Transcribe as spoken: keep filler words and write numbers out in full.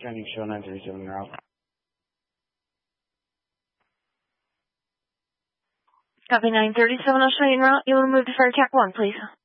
Training show nine three seven route. Copy nine thirty-seven, I'll show you en route. You want to move to fire attack one, please.